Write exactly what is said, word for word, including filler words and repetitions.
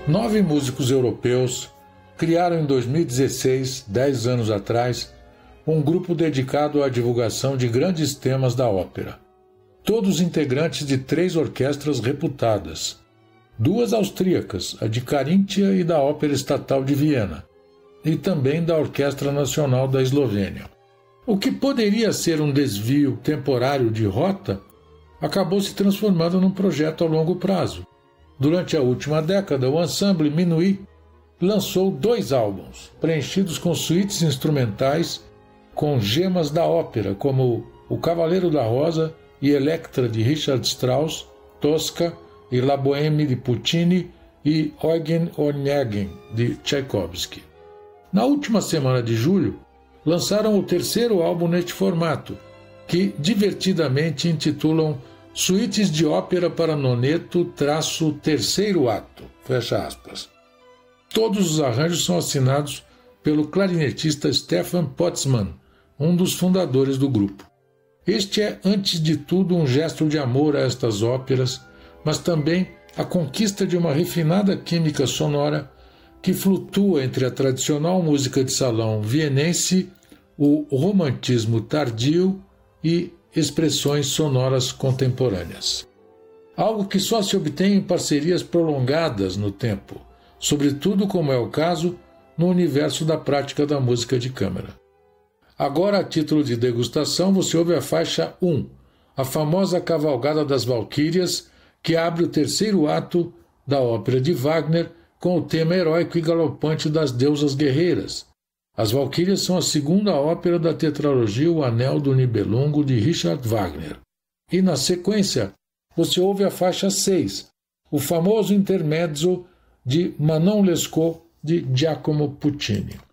Nove músicos europeus criaram em dois mil e dezesseis, dez anos atrás, um grupo dedicado à divulgação de grandes temas da ópera. Todos integrantes de três orquestras reputadas, duas austríacas, a de Carinthia e da Ópera Estatal de Viena, e também da Orquestra Nacional da Eslovênia. O que poderia ser um desvio temporário de rota acabou se transformando num projeto a longo prazo. Durante a última década, o ensemble Minuit lançou dois álbuns, preenchidos com suítes instrumentais com gemas da ópera, como O Cavaleiro da Rosa e Electra de Richard Strauss, Tosca e La Bohème de Puccini e Eugen Onegin de Tchaikovsky. Na última semana de julho, lançaram o terceiro álbum neste formato, que divertidamente intitulam Suítes de Ópera para Noneto, traço terceiro ato, fecha aspas. Todos os arranjos são assinados pelo clarinetista Stefan Potzmann, um dos fundadores do grupo. Este é, antes de tudo, um gesto de amor a estas óperas, mas também a conquista de uma refinada química sonora que flutua entre a tradicional música de salão vienense, o romantismo tardio e expressões sonoras contemporâneas. Algo que só se obtém em parcerias prolongadas no tempo, sobretudo, como é o caso, no universo da prática da música de câmara. Agora, a título de degustação, você ouve a faixa um, a famosa Cavalgada das Valquírias, que abre o terceiro ato da ópera de Wagner com o tema heróico e galopante das deusas guerreiras. As Valquírias são a segunda ópera da tetralogia O Anel do Nibelungo de Richard Wagner. E, na sequência, você ouve a faixa seis, o famoso intermezzo de Manon Lescaut de Giacomo Puccini.